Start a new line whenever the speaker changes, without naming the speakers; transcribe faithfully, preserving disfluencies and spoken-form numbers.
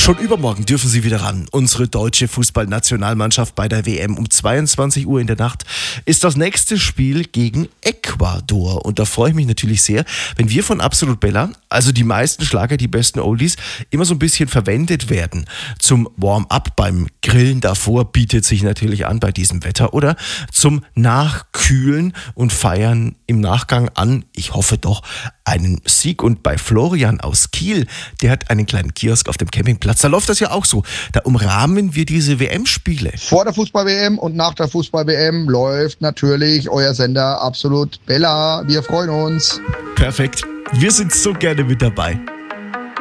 Schon übermorgen dürfen sie wieder ran. Unsere deutsche Fußballnationalmannschaft bei der W M um zweiundzwanzig Uhr in der Nacht ist das nächste Spiel gegen Ecuador. Und da freue ich mich natürlich sehr, wenn wir von Absolut Bella, also die meisten Schlager, die besten Oldies, immer so ein bisschen verwendet werden. Zum Warm-up beim Grillen davor bietet sich natürlich an bei diesem Wetter oder zum Nachkühlen und Feiern im Nachgang an, ich hoffe doch, einen Sieg. Und bei Florian aus Kiel, der hat einen kleinen Kiosk auf dem Campingplatz, da läuft das ja auch so. Da umrahmen wir diese W M-Spiele.
Vor der Fußball-W M und nach der Fußball-W M läuft natürlich euer Sender Absolut Bella. Wir freuen uns.
Perfekt. Wir sind so gerne mit dabei.